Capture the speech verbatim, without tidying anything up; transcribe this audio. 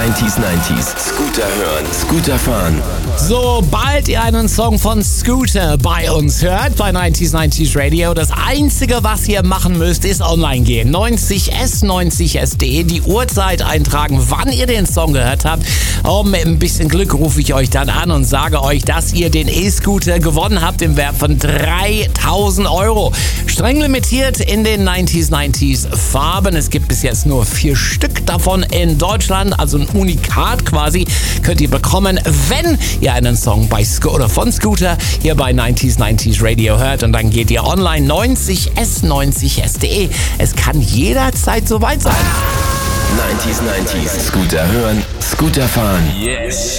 neunzig neunzig. Scooter hören, Scooter fahren. Sobald ihr einen Song von Scooter bei uns hört, bei neunzig neunzig Radio, das Einzige, was ihr machen müsst, ist online gehen. neunzig s neunzig s punkt de, die Uhrzeit eintragen, wann ihr den Song gehört habt. Und mit ein bisschen Glück rufe ich euch dann an und sage euch, dass ihr den E-Scooter gewonnen habt im Wert von dreitausend Euro. Streng limitiert in den neunzig neunzig Farben. Es gibt bis jetzt nur vier Stück davon in Deutschland, also ein Unikat quasi, könnt ihr bekommen, wenn ihr einen Song bei Sco- oder von Scooter hier bei neunzig neunzig Radio hört, und dann geht ihr online neunzig s neunzig s punkt de. Es kann jederzeit soweit sein. neunzig neunzig. Scooter hören, Scooter fahren. Yes.